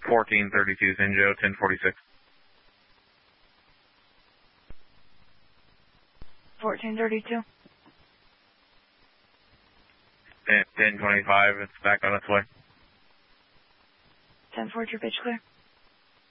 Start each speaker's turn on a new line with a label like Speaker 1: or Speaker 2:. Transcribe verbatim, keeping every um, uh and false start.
Speaker 1: fourteen thirty-two, Zinjo, ten forty-six.
Speaker 2: fourteen thirty-two.
Speaker 1: ten twenty-five, it's back on its way.
Speaker 2: ten four, your pitch clear.